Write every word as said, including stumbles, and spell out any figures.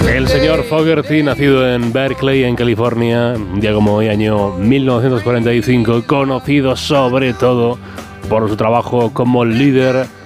El señor Fogerty, nacido en Berkeley, en California, un día como hoy, año mil novecientos cuarenta y cinco, conocido sobre todo por su trabajo como líder